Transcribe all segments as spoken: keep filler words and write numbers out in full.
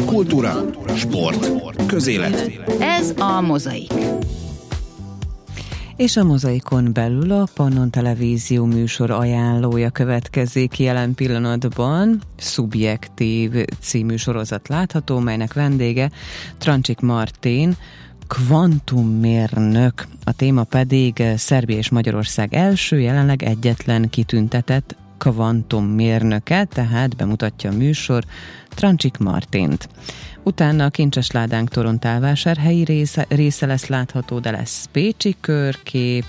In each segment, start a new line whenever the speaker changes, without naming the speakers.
Kultúra, sport, közélet.
Ez a Mozaik.
És a Mozaikon belül a Pannon Televízió műsor ajánlója következik jelen pillanatban. Szubjektív című sorozat látható, melynek vendége Trancsik Martin, kvantummérnök. A téma pedig Szerbia és Magyarország első, jelenleg egyetlen kitüntetett kvantummérnöke, tehát bemutatja a műsor Trancsik Martint. Utána a Kincses Ládánk Torontálvásárhelyi része, része lesz látható, de lesz pécsi körkép,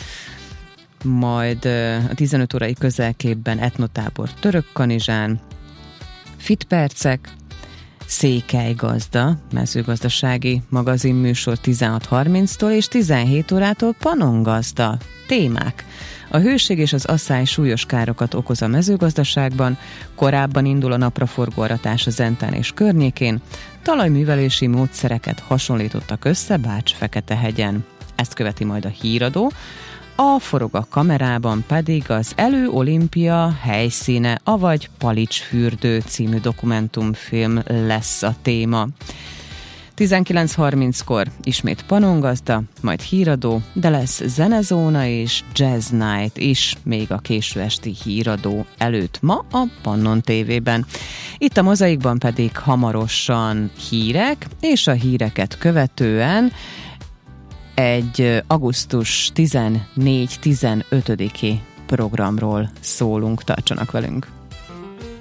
majd a tizenöt órai közelképben etnotábor Törökkanizsán, fitpercek, Székelygazda, mezőgazdasági magazinműsor tizenhat harminctól és tizenhét órától Panongazda. Témák. A hőség és az asszály súlyos károkat okoz a mezőgazdaságban, korábban indul a napraforgó aratás a Zentán és környékén, talajművelési módszereket hasonlítottak össze Bács-Feketehegyen. Ezt követi majd a híradó, a Forog a kamerában pedig az Elő Olimpia helyszíne, avagy Palicsfürdő című dokumentumfilm lesz a téma. tizenkilenc harminckor ismét Panongazda, majd híradó, de lesz zenezóna és jazz night is, még a késő esti híradó előtt ma a Pannon té vében. Itt a Mozaikban pedig hamarosan hírek, és a híreket követően egy augusztus tizennégy-tizenötödiki programról szólunk, tartsanak velünk!